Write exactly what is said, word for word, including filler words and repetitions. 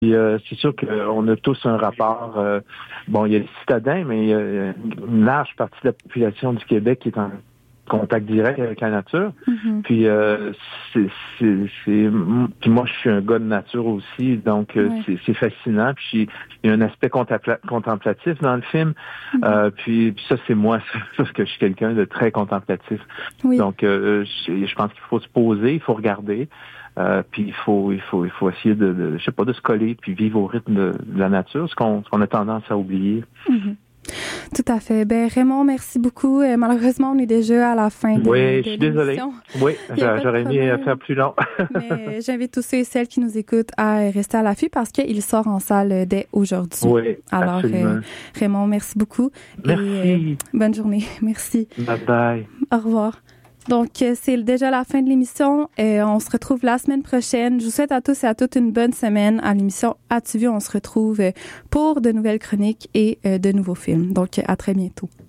euh, c'est sûr qu'on a tous un rapport. Euh, bon, il y a les citadins, mais il y a une large partie de la population du Québec qui est en contact direct avec la nature. Mm-hmm. Puis, euh, c'est, c'est, c'est, puis moi, je suis un gars de nature aussi, donc euh, ouais. c'est, c'est fascinant. Puis, il y a un aspect contempla- contemplatif dans le film. Mm-hmm. Euh, puis, puis ça, c'est moi, parce que je suis quelqu'un de très contemplatif. Oui. Donc, euh, je, je pense qu'il faut se poser, il faut regarder. Euh, puis il faut, il faut, il faut essayer de, de, je sais pas, de se coller puis vivre au rythme de, de la nature, ce qu'on, ce qu'on a tendance à oublier. Mm-hmm. Tout à fait. Ben Raymond, merci beaucoup. Euh, malheureusement, on est déjà à la fin de, oui, de je suis l'émission. désolée. Oui, j'aurais aimé faire plus long. Mais j'invite tous ceux et celles qui nous écoutent à rester à l'affût parce qu'il sort en salle dès aujourd'hui. Oui, alors absolument. euh, Raymond, merci beaucoup. Merci. Et, euh, bonne journée. Merci. Bye bye. Au revoir. Donc, c'est déjà la fin de l'émission. Et on se retrouve la semaine prochaine. Je vous souhaite à tous et à toutes une bonne semaine. À l'émission As-tu vu? On se retrouve pour de nouvelles chroniques et de nouveaux films. Donc, à très bientôt.